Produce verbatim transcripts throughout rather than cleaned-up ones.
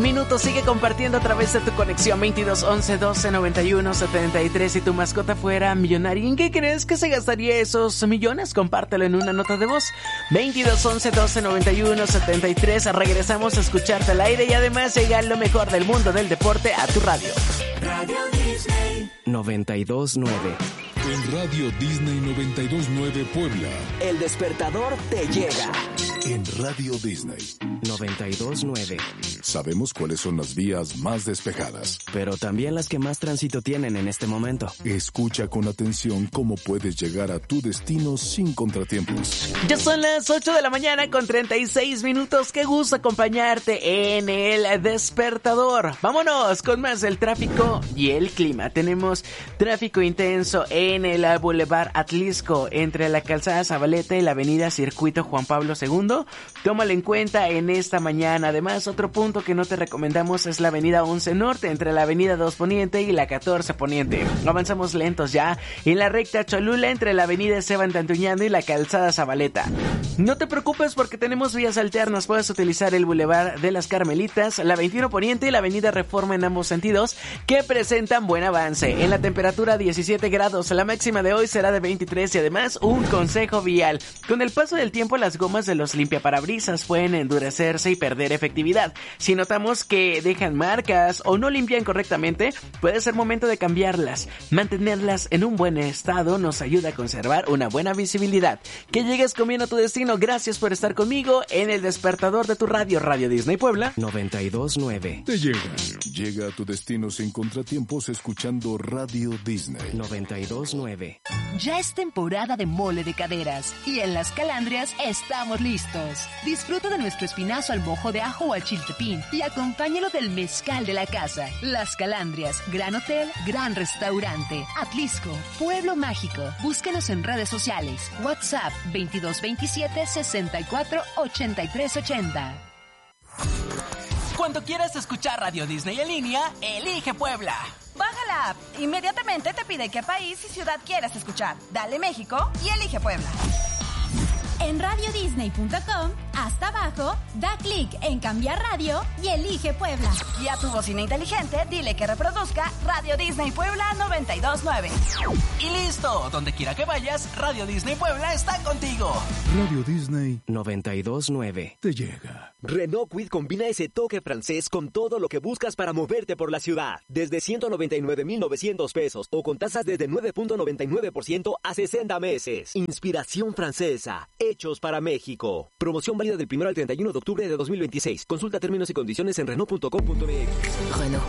minutos. Sigue compartiendo a través de tu conexión veintidós once doce noventa y uno setenta y tres. Si tu mascota fuera millonaria, ¿en qué crees que se gastaría esos millones? Compártelo en una nota de voz. veintidós once doce noventa y uno setenta y tres. Regresamos a escucharte al aire y además llega lo mejor del mundo del deporte a tu radio. Radio Disney noventa y dos nueve. En Radio Disney noventa y dos nueve Puebla. El despertador te llega. En Radio Disney noventa y dos nueve. Sabemos cuáles son las vías más despejadas, pero también las que más tránsito tienen en este momento. Escucha con atención cómo puedes llegar a tu destino sin contratiempos. Ya son las ocho de la mañana con treinta y seis minutos. Qué gusto acompañarte en el despertador. Vámonos con más del tráfico y el clima. Tenemos tráfico intenso en el Boulevard Atlisco entre la calzada Zabaleta y la avenida Circuito Juan Pablo segundo. Tómalo en cuenta en esta mañana. Además, otro punto que no te recomendamos es la avenida once Norte entre la avenida dos Poniente y la catorce Poniente. Avanzamos lentos ya en la recta Cholula entre la avenida Esteban Tantuñano y la calzada Zabaleta. No te preocupes porque tenemos vías alternas. Puedes utilizar el Boulevard de las Carmelitas, la veintiuno Poniente y la avenida Reforma en ambos sentidos, que presentan buen avance. En la temperatura diecisiete grados, la máxima de hoy será de veintitrés y además un consejo vial. Con el paso del tiempo las gomas de los limpiaparabrisas pueden endurecerse y perder efectividad. Si notamos que dejan marcas o no limpian correctamente, puede ser momento de cambiarlas. Mantenerlas en un buen estado nos ayuda a conservar una buena visibilidad. Que llegues con bien a tu destino. Gracias por estar conmigo en el despertador de tu radio, Radio Disney Puebla noventa y dos nueve. Te llega. Llega a tu destino sin contratiempos escuchando Radio Disney noventa y dos nueve. Ya es temporada de mole de caderas y en Las Calandrias estamos listos. Disfruta de nuestro espinazo al mojo de ajo o al chiltepín y acompáñalo del mezcal de la casa. Las Calandrias, gran hotel, gran restaurante. Atlisco, pueblo mágico. Búsquenos en redes sociales. WhatsApp veintidós veintisiete sesenta y cuatro ochenta y tres ochenta. Cuando quieras escuchar Radio Disney en línea, elige Puebla. Baja la app. Inmediatamente te pide qué país y ciudad quieras escuchar. Dale México y elige Puebla. En radio disney punto com, hasta abajo, da clic en cambiar radio y elige Puebla. Y a tu bocina inteligente, dile que reproduzca Radio Disney Puebla noventa y dos nueve. Y listo, donde quiera que vayas, Radio Disney Puebla está contigo. Radio Disney noventa y dos nueve. te llega. Renault Kwid combina ese toque francés con todo lo que buscas para moverte por la ciudad. Desde ciento noventa y nueve mil novecientos pesos o con tasas desde nueve punto noventa y nueve por ciento a sesenta meses. Inspiración francesa. Hechos para México. Promoción válida del primero al treinta y uno de octubre de dos mil veintiséis. Consulta términos y condiciones en renault punto com punto m x. Renault.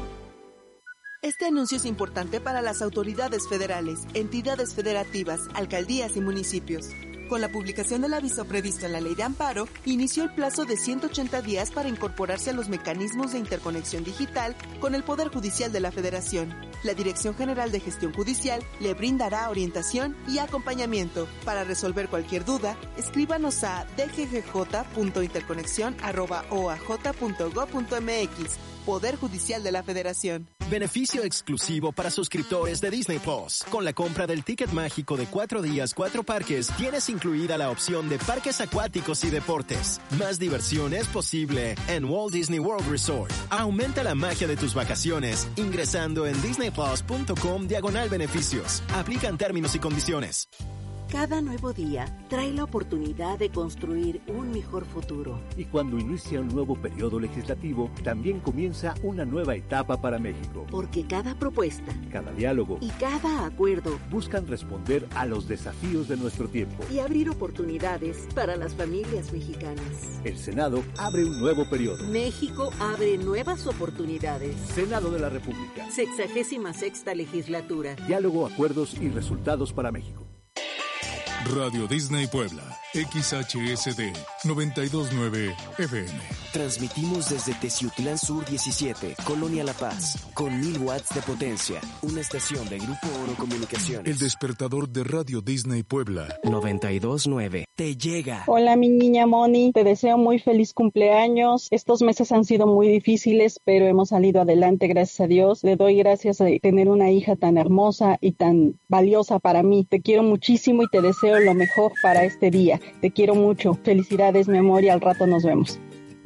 Este anuncio es importante para las autoridades federales, entidades federativas, alcaldías y municipios. Con la publicación del aviso previsto en la Ley de Amparo, inició el plazo de ciento ochenta días para incorporarse a los mecanismos de interconexión digital con el Poder Judicial de la Federación. La Dirección General de Gestión Judicial le brindará orientación y acompañamiento. Para resolver cualquier duda, escríbanos a d g g j punto interconexión arroba o a j punto gob punto m x. Poder Judicial de la Federación. Beneficio exclusivo para suscriptores de Disney Plus. Con la compra del ticket mágico de cuatro días, cuatro parques, tienes incluida la opción de parques acuáticos y deportes. Más diversión es posible en Walt Disney World Resort. Aumenta la magia de tus vacaciones ingresando en disney plus punto com diagonal beneficios. Aplican términos y condiciones. Cada nuevo día trae la oportunidad de construir un mejor futuro. Y cuando inicia un nuevo periodo legislativo, también comienza una nueva etapa para México. Porque cada propuesta, cada diálogo y cada acuerdo buscan responder a los desafíos de nuestro tiempo y abrir oportunidades para las familias mexicanas. El Senado abre un nuevo periodo. México abre nuevas oportunidades. Senado de la República. Sexagésima sexta legislatura. Diálogo, acuerdos y resultados para México. Radio Disney Puebla, X H S D noventa y dos nueve F M. Transmitimos desde Teciutlán Sur diecisiete, Colonia La Paz, con mil watts de potencia. Una estación de Grupo Oro Comunicaciones. El despertador de Radio Disney Puebla noventa y dos nueve. Te llega. Hola, mi niña Moni. Te deseo muy feliz cumpleaños. Estos meses han sido muy difíciles, pero hemos salido adelante, gracias a Dios. Le doy gracias de tener una hija tan hermosa y tan valiosa para mí. Te quiero muchísimo y te deseo lo mejor para este día. Te quiero mucho. Felicidades, mi amor, y al rato nos vemos.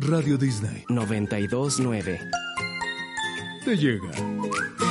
Radio Disney noventa y dos nueve. te llega.